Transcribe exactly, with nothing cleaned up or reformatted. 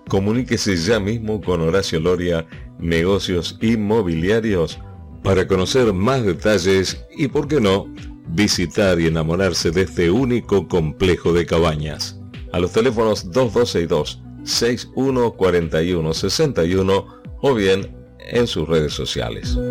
Comuníquese ya mismo con Horacio Loria, Negocios Inmobiliarios, para conocer más detalles y, por qué no, visitar y enamorarse de este único complejo de cabañas. A los teléfonos dos dos seis dos, seis uno cuatro uno seis uno o bien en sus redes sociales.